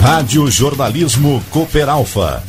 Rádio Jornalismo Cooperalfa.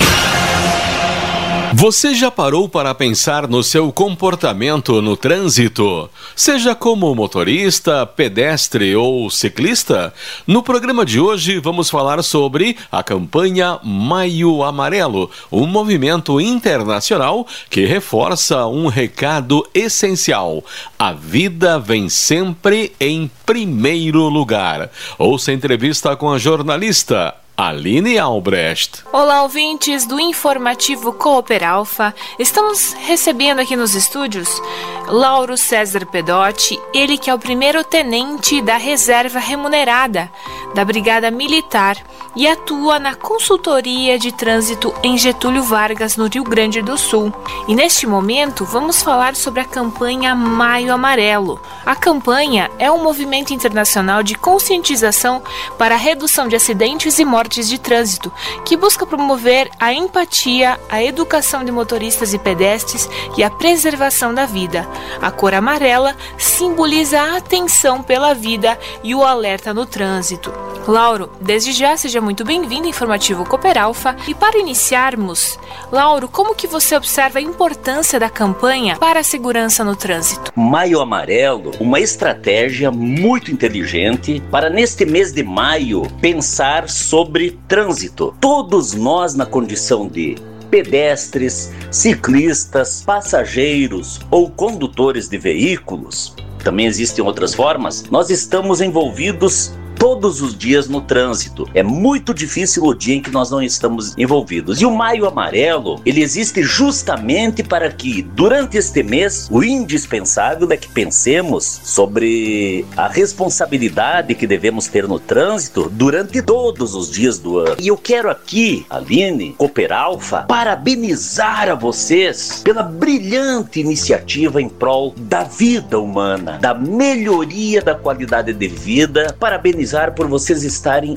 Você já parou para pensar no seu comportamento no trânsito? Seja como motorista, pedestre ou ciclista? No programa de hoje vamos falar sobre a campanha Maio Amarelo, um movimento internacional que reforça um recado essencial: a vida vem sempre em primeiro lugar. Ouça a entrevista com a jornalista Aline Albrecht. Olá, ouvintes do Informativo Cooperalfa. Estamos recebendo aqui nos estúdios Lauro César Pedotti, ele que é o primeiro tenente da reserva remunerada da Brigada Militar e atua na consultoria de trânsito em Getúlio Vargas, no Rio Grande do Sul. E neste momento vamos falar sobre a campanha Maio Amarelo. A campanha é um movimento internacional de conscientização para a redução de acidentes e mortes de trânsito, que busca promover a empatia, a educação de motoristas e pedestres e a preservação da vida. A cor amarela simboliza a atenção pela vida e o alerta no trânsito. Lauro, desde já seja muito bem-vindo ao Informativo Cooperalfa. E para iniciarmos, Lauro, como que você observa a importância da campanha para a segurança no trânsito? Maio Amarelo, uma estratégia muito inteligente para, neste mês de maio, pensar sobre trânsito. Todos nós, na condição de pedestres, ciclistas, passageiros ou condutores de veículos, também existem outras formas, nós estamos envolvidos todos os dias no trânsito. É muito difícil o dia em que nós não estamos envolvidos. E o Maio Amarelo, ele existe justamente para que, durante este mês, o indispensável é que pensemos sobre a responsabilidade que devemos ter no trânsito durante todos os dias do ano. E eu quero aqui, Aline, Cooperalfa, parabenizar a vocês pela brilhante iniciativa em prol da vida humana, da melhoria da qualidade de vida. Parabenizar por vocês estarem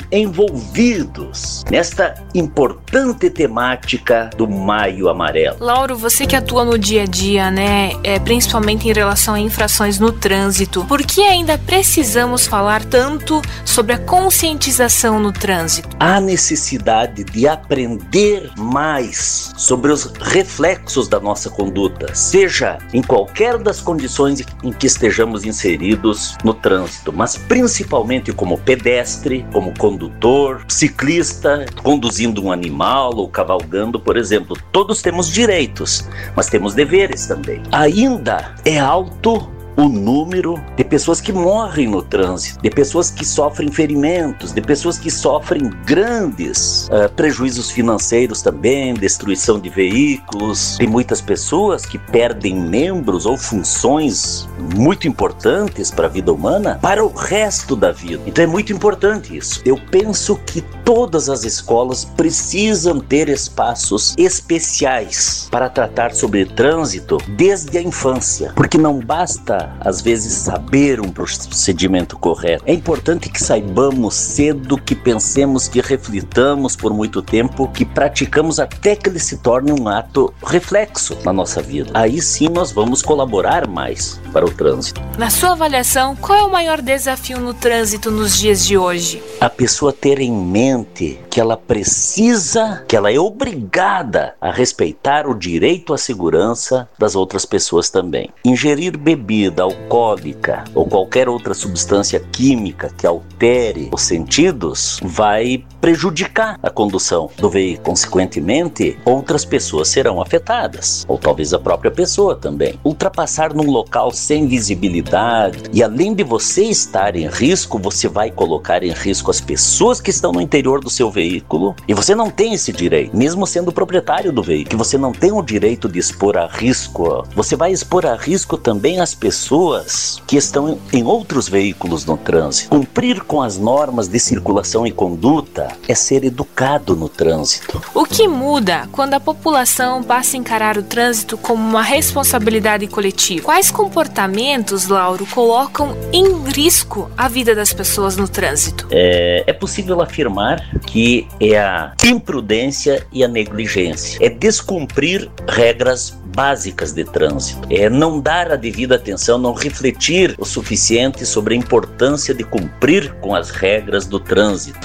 envolvidos nesta importante temática do Maio Amarelo. Lauro, você que atua no dia a dia, né, principalmente em relação a infrações no trânsito, por que ainda precisamos falar tanto sobre a conscientização no trânsito? Há necessidade de aprender mais sobre os reflexos da nossa conduta, seja em qualquer das condições em que estejamos inseridos no trânsito, mas principalmente como pedestre, como condutor, ciclista, conduzindo um animal ou cavalgando, por exemplo. Todos temos direitos, mas temos deveres também. Ainda é alto o número de pessoas que morrem no trânsito, de pessoas que sofrem ferimentos, de pessoas que sofrem grandes prejuízos financeiros também, destruição de veículos. Tem muitas pessoas que perdem membros ou funções muito importantes para a vida humana para o resto da vida. Então é muito importante isso. Eu penso que todas as escolas precisam ter espaços especiais para tratar sobre trânsito desde a infância, porque não basta às vezes saber um procedimento correto. É importante que saibamos cedo, que pensemos, que reflitamos por muito tempo, que praticamos até que ele se torne um ato reflexo na nossa vida. Aí sim nós vamos colaborar mais para o trânsito. Na sua avaliação, qual é o maior desafio no trânsito nos dias de hoje? A pessoa ter em mente que ela precisa, que ela é obrigada a respeitar o direito à segurança das outras pessoas também. Ingerir bebida alcoólica ou qualquer outra substância química que altere os sentidos vai prejudicar a condução do veículo. Consequentemente, outras pessoas serão afetadas, ou talvez a própria pessoa também. Ultrapassar num local sem visibilidade, e além de você estar em risco, você vai colocar em risco as pessoas que estão no interior do seu veículo, e você não tem esse direito, mesmo sendo proprietário do veículo, que você não tem o direito de expor a risco. Você vai expor a risco também as pessoas que estão em outros veículos no trânsito. Cumprir com as normas de circulação e conduta é ser educado no trânsito. O que muda quando a população passa a encarar o trânsito como uma responsabilidade coletiva? Quais comportamentos, Lauro, colocam em risco a vida das pessoas no trânsito? É possível afirmar que é a imprudência e a negligência. É descumprir regras básicas de trânsito. É não dar a devida atenção, não refletir o suficiente sobre a importância de cumprir com as regras do trânsito.